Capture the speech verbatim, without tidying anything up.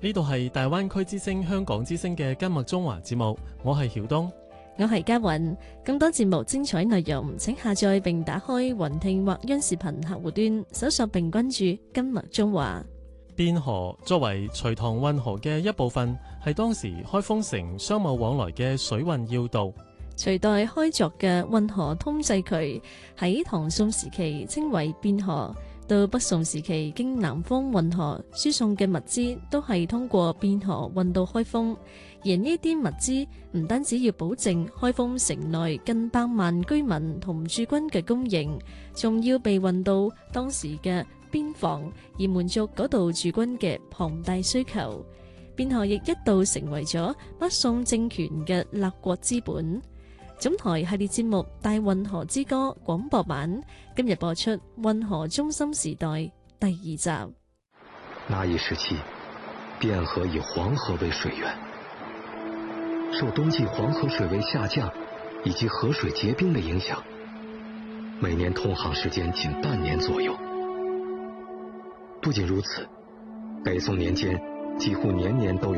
呢度係大灣區之聲香港之聲嘅今日中華節目，我係曉東， 我係嘉韻。咁多節目精彩內容，請下載並打開雲聽或央視頻客戶端，搜索並關注今日中華。 汴河作為隋唐運河嘅一部分，係當時開封城商務往來嘅水運要道。 隋代開鑿嘅運河通濟渠，喺唐宋時期稱為汴河。到北宋時期，經南方運河輸送嘅物資都係通過汴河運到開封，而呢啲物資唔單止要保證開封城內近百萬居民同駐軍嘅供應，仲要被運到當時嘅邊防，而滿足嗰度駐軍嘅龐大需求。汴河亦一度成為咗北宋政權嘅立國之本。總台系列節目《大運河之歌》廣播版今日播出《運河中心時代》第二集。 那一時期，汴河以黃河為水源，受冬季黃河水位下降以及河水結冰的影響，每年通航時間僅半年左右。不僅如此，北宋年間幾乎年年都有